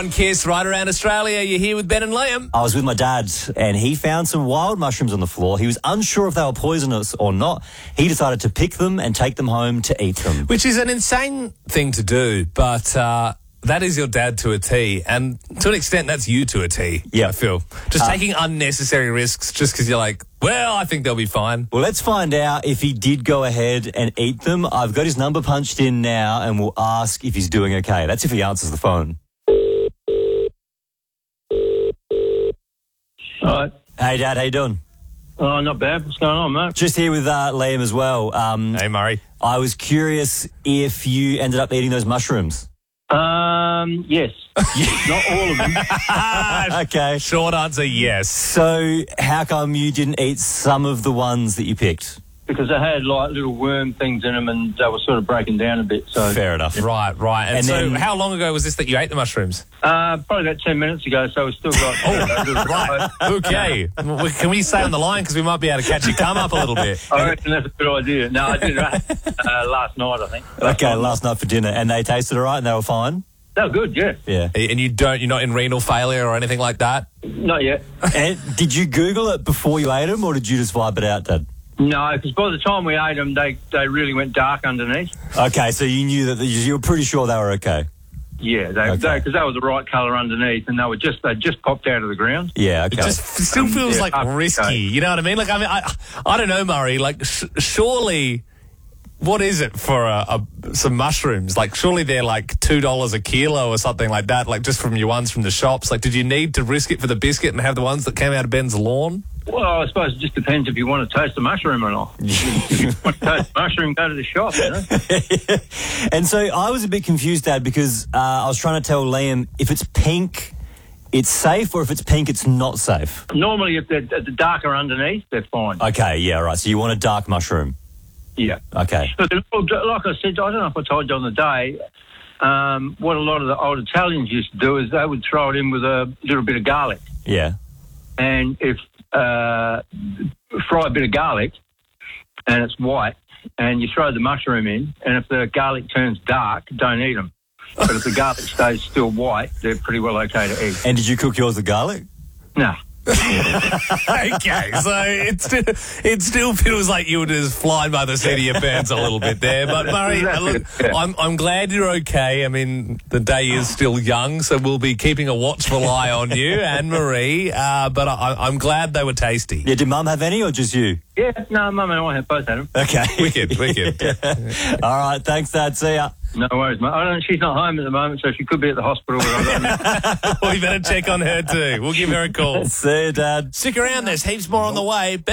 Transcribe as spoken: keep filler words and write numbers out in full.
on Kiss, right around Australia. You're here with Ben and Liam. I was with my dad and he found some wild mushrooms on the floor. He was unsure if they were poisonous or not. He decided to pick them and take them home to eat them. Which is an insane thing to do, but uh, that is your dad to a T. And to an extent, that's you to a T, Yeah. I feel. Just Uh, taking unnecessary risks just because you're like, well, I think they'll be fine. Well, let's find out if he did go ahead and eat them. I've got his number punched in now and we'll ask if he's doing okay. That's if he answers the phone. All right. Hey, Dad, how you doing? Oh, not bad. What's going on, mate? Just here with uh, Liam as well. Um, Hey, Murray. I was curious if you ended up eating those mushrooms. Um, yes. Not all of them. Okay. Short answer, yes. So how come you didn't eat some of the ones that you picked? Because they had like little worm things in them and they were sort of breaking down a bit. So, Fair enough. Right, right. And, And so then- how long ago was this that you ate the mushrooms? uh, probably about ten minutes ago. So we've still got. Oh, Right. Okay. Well, can we stay on the line because we might be able to catch you come up a little bit? I reckon that's a good idea. No, I did that uh, last night, I think. Okay, last night for dinner. And they tasted all right and they were fine? They were good, yeah. Yeah. And you don't, you're not in renal failure or anything like that? Not yet. And did you Google it before you ate them or did you just vibe it out, Dad? No, because by the time we ate them, they, they really went dark underneath. Okay, so you knew that you were pretty sure they were okay. Yeah, they Okay. because they, they were the right colour underneath, and they were just they just popped out of the ground. Yeah, okay. It just still feels yeah, like okay. risky. You know what I mean? Like, I mean, I, I don't know, Murray. Like, sh- surely, what is it for a, a, some mushrooms? Like, surely they're like two dollars a kilo or something like that. Like, just from your ones from the shops. Like, did you need to risk it for the biscuit and have the ones that came out of Ben's lawn? Well, I suppose it just depends if you want to taste the mushroom or not. If you want to taste the mushroom, go to the shop, you know? And so I was a bit confused, Dad, because uh, I was trying to tell Liam if it's pink, it's safe, or if it's pink, it's not safe. Normally, if they're, they're darker underneath, they're fine. Okay, yeah, right. So you want a dark mushroom. Yeah. Okay. But like I said, I don't know if I told you on the day, um, what a lot of the old Italians used to do is they would throw it in with a little bit of garlic. Yeah. And if uh, fry a bit of garlic and it's white, and you throw the mushroom in, and if the garlic turns dark, don't eat them. But if the garlic stays still white, they're pretty well okay to eat. And did you cook yours with garlic? No. Okay, so it still, it still feels like you were just flying by the seat of your pants a little bit there. But Murray, uh, look, I'm, I'm glad you're okay. I mean, the day is still young, so we'll be keeping a watchful eye on you and Marie. Uh, but I, I'm glad they were tasty. Yeah, did Mum have any or just you? Yeah, no, Mum and I have both had them. Okay. Wicked, wicked. All right, thanks, Dad. See ya. No worries, mate. I don't, she's not home at the moment, so she could be at the hospital. We better check on her too. We'll give her a call. See ya, Dad. Stick around, there's heaps more on the way.